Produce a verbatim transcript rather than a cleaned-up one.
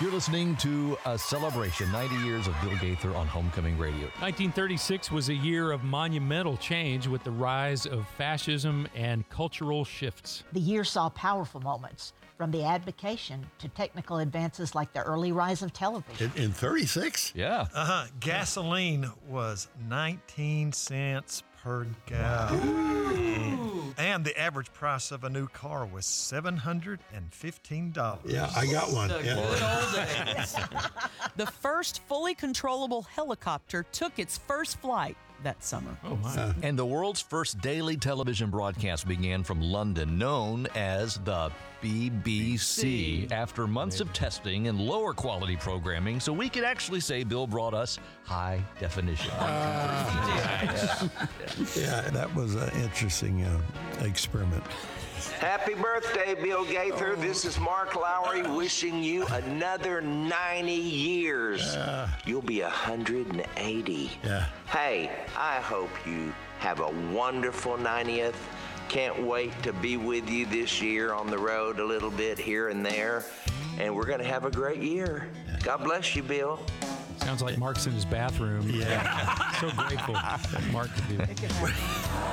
You're listening to a celebration, ninety years of Bill Gaither on Homecoming Radio. nineteen thirty-six was a year of monumental change with the rise of fascism and cultural shifts. The year saw powerful moments, from the abdication to technical advances like the early rise of television. In, in thirty-six? Yeah. Uh-huh. Gasoline was nineteen cents per gallon. And the average price of a new car was seven hundred fifteen dollars. Yeah, I got one. The Yeah. good old days. The first fully controllable helicopter took its first flight that summer. Oh, my. And the world's first daily television broadcast began from London, known as the B B C, after months of testing and lower quality programming, so we could actually say Bill brought us high definition. Yeah, that was an interesting uh, experiment. Happy birthday, Bill Gaither. This is Mark Lowry wishing you another ninety years. You'll be one hundred eighty. Yeah. Hey, I hope you have a wonderful ninetieth. Can't wait to be with you this year on the road a little bit here and there. And we're going to have a great year. God bless you, Bill. Sounds like Mark's in his bathroom. Yeah. So grateful that Mark could do that.